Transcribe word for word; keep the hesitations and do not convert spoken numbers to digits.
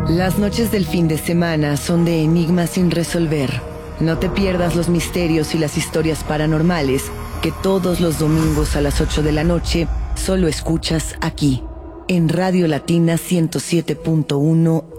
Las noches del fin de semana son de enigmas sin resolver. No te pierdas los misterios y las historias paranormales que todos los domingos a las ocho de la noche solo escuchas aquí, en Radio Latina ciento siete punto uno